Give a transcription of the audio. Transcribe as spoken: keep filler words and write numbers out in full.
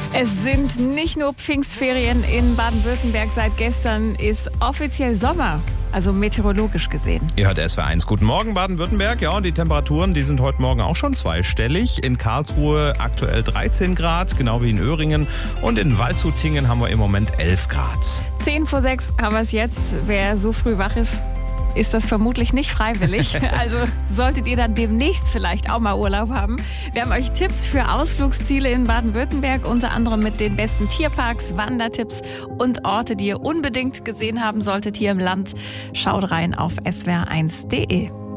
Es sind nicht nur Pfingstferien in Baden-Württemberg. Seit gestern ist offiziell Sommer, also meteorologisch gesehen. Ihr hört S W R eins. Guten Morgen Baden-Württemberg. Ja, und die Temperaturen, die sind heute Morgen auch schon zweistellig. In Karlsruhe aktuell dreizehn Grad, genau wie in Öhringen. Und in Waldshut-Tiengen haben wir im Moment elf Grad. Zehn vor sechs haben wir es jetzt. Wer so früh wach ist, ist das vermutlich nicht freiwillig. Also solltet ihr dann demnächst vielleicht auch mal Urlaub haben. Wir haben euch Tipps für Ausflugsziele in Baden-Württemberg, unter anderem mit den besten Tierparks, Wandertipps und Orte, die ihr unbedingt gesehen haben solltet hier im Land. Schaut rein auf S W R eins punkt de.